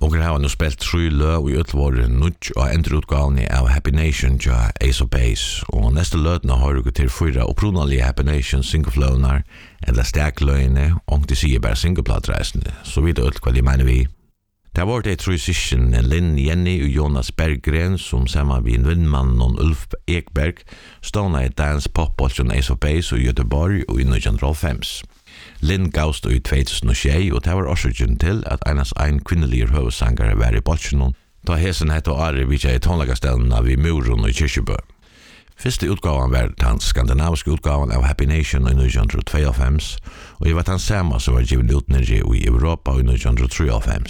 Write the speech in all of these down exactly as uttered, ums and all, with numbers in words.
Och har nu spelat tre lö och utvår nudge och ändrutgåvan av Happy Nation ja Ace of Base och nästa låtna har du till fyra upprunalige Happy Nation singleflownar eller starklöjne och det säger bara singleplatreisende så vid öll vad det menar vi. Det var det transition Linn Jenny och Jonas Berggren som samman vid Vindman och Ulf Ekberg ståna i dance pop och Ace of Base och Göteborg och i nittonhundrafem. Linn gavst i tjugohundrasju och det var orsaken till att enas ein kvinnelig högsangare var i Bolsjenon da hesen hette og Ari vidtja i tonlagastellena vid Murun og Kirkjebø. Første utgavan var den skandinaviske utgavan av Happy Nation i nittonhundratveiogfem og det var den samme som var givet ut nere i Europa i nittonhundratreogfem.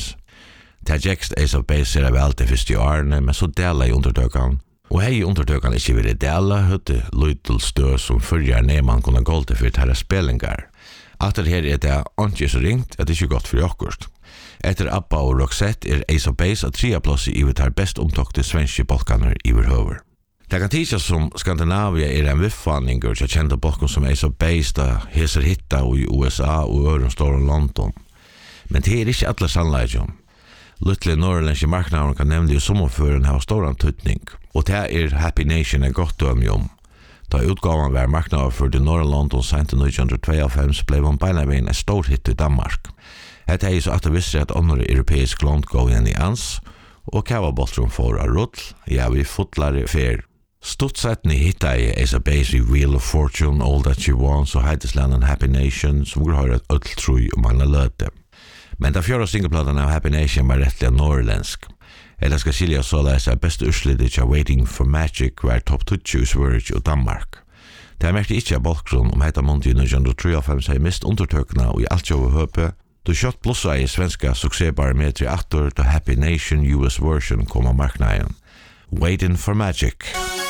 Det gikst Ace of Base er vel til første årene, men så dela i undertøkan. Og hei undertøkan ikke ville dela, høtte Lytel Stø som fyrjar neman kunne gålte for tæra spelingar. Atter her er det ikke så ringt at det ikke er godt for akkurat. Etter Abba og Roxette er Ace of Base at trea plass i vi tar best omtokte svenske bolkaner i verhøver. Det kan tidsja som Skandinavia er en viffvanninger til kjente bolken som Ace of Base da heser hitta i U S A og øren står i London. Men det er ikke alle sannleggjon. Luttle norrländske marknaden kan nemlig i sommerføren ha stor antydning, og det er Happy Nation er godt døm om. Da utgaven var marknaden for det norra London sent i nittonhundratveiogfem ble hun beinavinn en stor hit i Danmark. Hette er så at det visste at andre europeisk land går igjen i ans, og kavaboltrum for av rull, ja vi fotlare fer. Stutsetten i hitta i Ace of Base i Wheel of Fortune, All That You Want, så heideslanden Happy Nation, som går har et ødeltrui og mange løte. Men da fjorda singleplatan av Happy Nation var rettelig norrländsk. Eller skal skilja så lese at beste urslitet av Waiting for Magic var topp tjugo i Sverige og Danmark. Det er merkt ikke av Bolkron om heita måned i nittonhundratreogfem seg mist undertøkna og i alt jo høpe. Du kjøtt plussa i svenska suksessbarometri atter da Happy Nation U S version kom av marknaden. Waiting for Magic.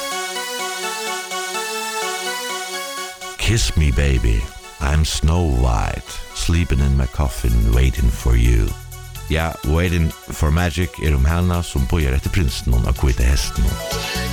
Kiss me baby, I'm Snow White, sleeping in my coffin waiting for you. Ja, Waiting for Magic er om henne som bøyer etter prinsen og kvite hesten.